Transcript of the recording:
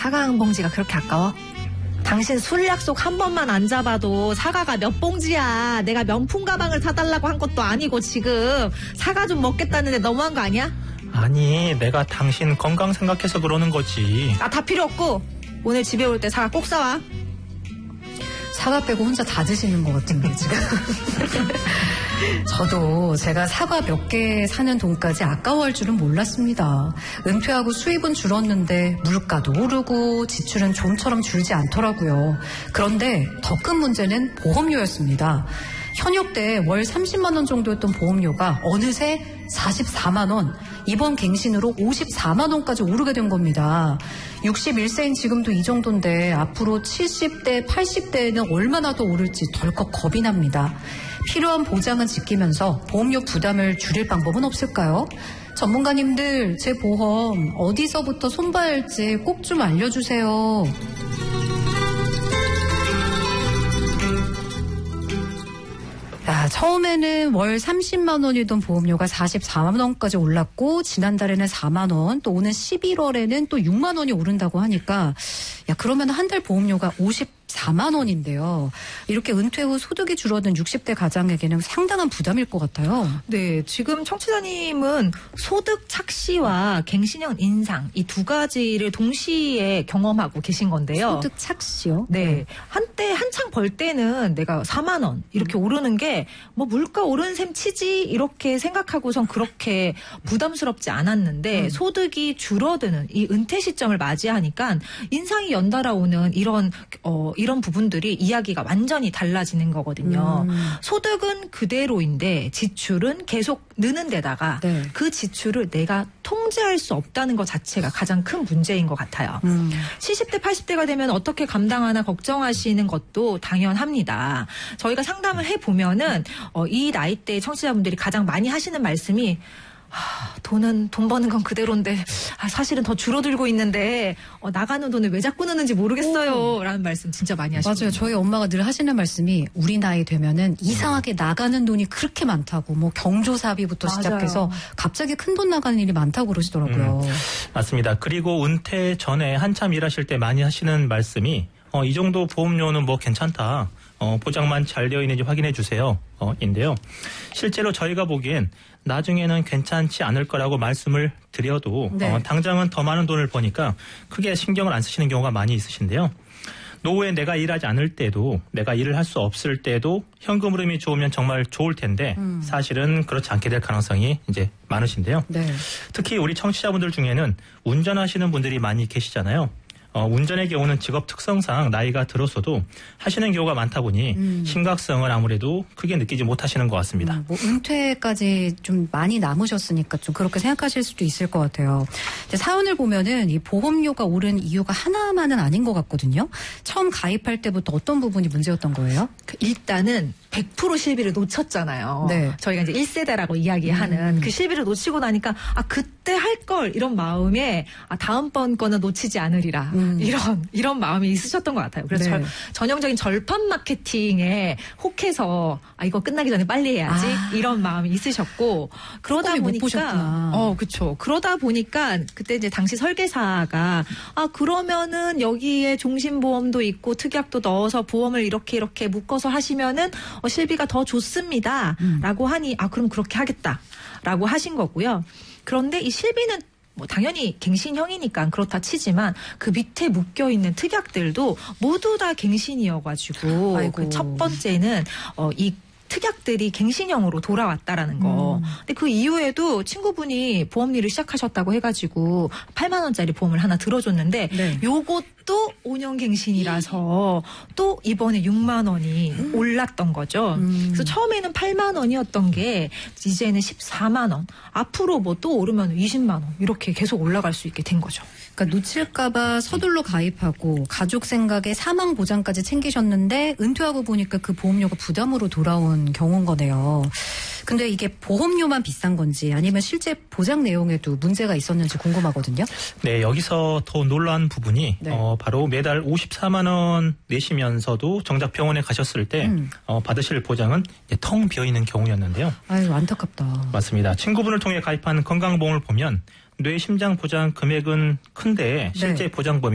사과 한 봉지가 그렇게 아까워? 당신 술 약속 한 번만 안 잡아도 사과가 몇 봉지야. 내가 명품 가방을 사달라고 한 것도 아니고 지금 사과 좀 먹겠다는데 너무한 거 아니야? 아니, 내가 당신 건강 생각해서 그러는 거지. 다 필요 없고 오늘 집에 올 때 사과 꼭 사와. 사과 빼고 혼자 다 드시는 것 같은데 지금. 저도 제가 사과 몇 개 사는 돈까지 아까워할 줄은 몰랐습니다. 은퇴하고 수입은 줄었는데 물가도 오르고 지출은 좀처럼 줄지 않더라고요. 그런데 더 큰 문제는 보험료였습니다. 현역 때 월 30만 원 정도였던 보험료가 어느새 44만 원, 이번 갱신으로 54만 원까지 오르게 된 겁니다. 61세인 지금도 이 정도인데 앞으로 70대, 80대에는 얼마나 더 오를지 덜컥 겁이 납니다. 필요한 보장은 지키면서 보험료 부담을 줄일 방법은 없을까요? 전문가님들, 제 보험 어디서부터 손봐야 할지 꼭 좀 알려주세요. 처음에는 월 30만 원이던 보험료가 44만 원까지 올랐고 지난달에는 4만 원, 또 오는 11월에는 또 6만 원이 오른다고 하니까 그러면 한 달 보험료가 54만 원인데요. 이렇게 은퇴 후 소득이 줄어든 60대 가장에게는 상당한 부담일 것 같아요. 네, 지금 청취자님은 소득 착시와 갱신형 인상 이 두 가지를 동시에 경험하고 계신 건데요. 소득 착시요? 네. 한때 한창 벌 때는 내가 4만 원 이렇게 오르는 게 뭐 물가 오른 셈 치지 이렇게 생각하고선 그렇게 부담스럽지 않았는데 소득이 줄어드는 이 은퇴 시점을 맞이하니까 인상이 연달아 오는 이런 부분들이 이야기가 완전히 달라지는 거거든요. 소득은 그대로인데 지출은 계속 느는 데다가 네. 그 지출을 내가 통제할 수 없다는 것 자체가 가장 큰 문제인 것 같아요. 70대, 80대가 되면 어떻게 감당하나 걱정하시는 것도 당연합니다. 저희가 상담을 해보면은 이 나이대의 청취자분들이 가장 많이 하시는 말씀이 돈 버는 건 그대로인데 사실은 더 줄어들고 있는데 나가는 돈을 왜 자꾸 넣는지 모르겠어요 라는 말씀 진짜 많이 하시거든요. 맞아요. 저희 엄마가 늘 하시는 말씀이 우리 나이 되면은 이상하게 나가는 돈이 그렇게 많다고 뭐 경조사비부터 맞아요. 시작해서 갑자기 큰 돈 나가는 일이 많다고 그러시더라고요. 맞습니다. 그리고 은퇴 전에 한참 일하실 때 많이 하시는 말씀이 이 정도 보험료는 뭐 괜찮다. 보장만 잘 되어 있는지 확인해 주세요. 인데요. 실제로 저희가 보기엔 나중에는 괜찮지 않을 거라고 말씀을 드려도 네. 당장은 더 많은 돈을 버니까 크게 신경을 안 쓰시는 경우가 많이 있으신데요. 노후에 내가 일하지 않을 때도 내가 일을 할 수 없을 때도 현금 흐름이 좋으면 정말 좋을 텐데 사실은 그렇지 않게 될 가능성이 이제 많으신데요. 네. 특히 우리 청취자분들 중에는 운전하시는 분들이 많이 계시잖아요. 운전의 경우는 직업 특성상 나이가 들어서도 하시는 경우가 많다 보니 심각성을 아무래도 크게 느끼지 못하시는 것 같습니다. 뭐 은퇴까지 좀 많이 남으셨으니까 좀 그렇게 생각하실 수도 있을 것 같아요. 근데 사연을 보면은 이 보험료가 오른 이유가 하나만은 아닌 것 같거든요. 처음 가입할 때부터 어떤 부분이 문제였던 거예요? 일단은 100% 실비를 놓쳤잖아요. 네. 저희가 이제 1세대라고 이야기하는 그 실비를 놓치고 나니까 그때 할 걸 이런 마음에 다음번 거는 놓치지 않으리라 이런 마음이 있으셨던 것 같아요. 그래서 네. 전형적인 절판 마케팅에 혹해서 이거 끝나기 전에 빨리 해야지 이런 마음이 있으셨고 그러다 꼼꼼히 못 보니까 보셨구나. 그렇죠. 그러다 보니까 그때 이제 당시 설계사가 그러면은 여기에 종신보험도 있고 특약도 넣어서 보험을 이렇게 묶어서 하시면은 실비가 더 좋습니다라고 하니 그럼 그렇게 하겠다라고 하신 거고요. 그런데 이 실비는 뭐 당연히 갱신형이니까 그렇다 치지만 그 밑에 묶여 있는 특약들도 모두 다 갱신이어가지고 그 첫 번째는 이 특약들이 갱신형으로 돌아왔다라는 거. 근데 그 이후에도 친구분이 보험 일을 시작하셨다고 해가지고 8만 원짜리 보험을 하나 들어줬는데 네. 요것도 5년 갱신이라서 또 이번에 6만 원이 올랐던 거죠. 그래서 처음에는 8만 원이었던 게 이제는 14만 원. 앞으로 뭐 또 오르면 20만 원 이렇게 계속 올라갈 수 있게 된 거죠. 그러니까 놓칠까봐 서둘러 가입하고 가족 생각에 사망 보장까지 챙기셨는데 은퇴하고 보니까 그 보험료가 부담으로 돌아온 경우인 거네요. 근데 이게 보험료만 비싼 건지 아니면 실제 보장 내용에도 문제가 있었는지 궁금하거든요. 네, 여기서 더 놀라운 부분이 네. 바로 매달 54만 원 내시면서도 정작 병원에 가셨을 때 받으실 보장은 텅 비어있는 경우였는데요. 아유, 안타깝다. 맞습니다. 친구분을 통해 가입한 건강보험을 보면 뇌 심장 보장 금액은 큰데 실제 보장 범위